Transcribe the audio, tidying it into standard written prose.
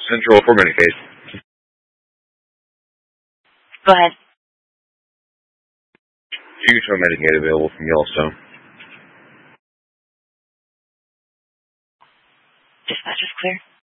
Central for Medicaid. Go ahead. You can show Medicaid available from Yellowstone. Dispatch is clear.